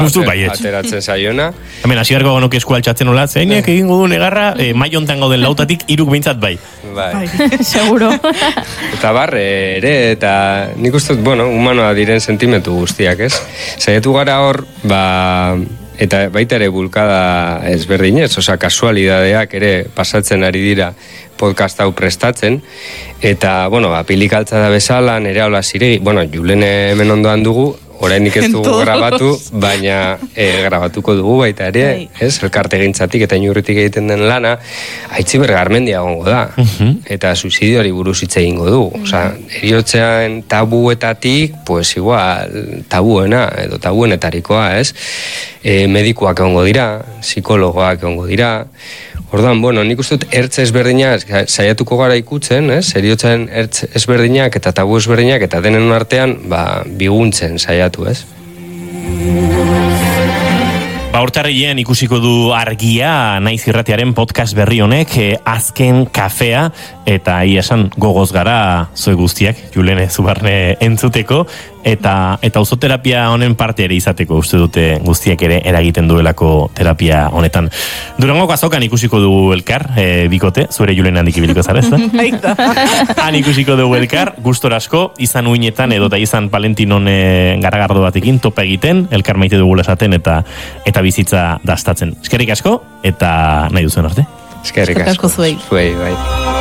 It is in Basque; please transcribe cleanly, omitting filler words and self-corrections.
ateratzen zaiona. Hemen, hasi garko genuke eskualtzatzen hola, zeinek egingo du negarra, maiontan gauden lautatik, 3 behintzat bai. Bai, seguro. Eta ere, eta nik uste, humanoa diren sentimentu guztiak, ez? Saiatu gara hor, eta baita ere bulkada ezberdinez, kasualidadeak ere pasatzen ari dira podcast hau prestatzen, eta, pilikaltza da bezala, nire hola ziregi, Julen hemen ondoan dugu, orainik ez dugu grabatu, baina grabatuko dugu baita ere, ez? Elkarte gintzatik eta inurritik egiten den lana, Aitziber Garmendia gongo da, eta suizidioari buruz hitz egingo du. Heriotzean tabuetatik, pues igual, tabuena, edo tabuenetarikoa, ez? Medikuak egongo dira, psikologoak egongo dira. Orduan, nik uste dut ertz ezberdinak saiatuko gara ikutzen, heriotzen ertz ezberdinak eta tabu ezberdinak eta denen artean, biguntzen saiatu, ez? Urtarrilean ikusiko du Argia Naiz Irratiaren podcast berri honek, Azken Kafea, eta esan gogoz gara zoe guztiak, Julene Zubarne entzuteko, eta auzoterapia honen parte ere izateko, uste dute guztiak ere eragiten duelako terapia honetan. Durangoko azokan ikusiko du elkar, bikote, zuere Julene handik ibiliko zara, ez da? Han ikusiko dugu elkar, gustor asko, izan uinetan edota izan Palentinon garagardo batekin topa egiten, elkar maite dugula esaten eta bizitza dastatzen. Eskerrik asko, eta nahi duzuen arte. Eskerrik asko zuei, bai.